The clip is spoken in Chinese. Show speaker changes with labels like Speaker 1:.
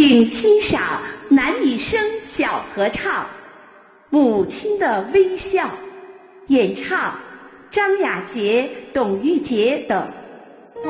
Speaker 1: 请欣赏男女生小合唱《母亲的微笑》，演唱张雅洁、董玉洁等。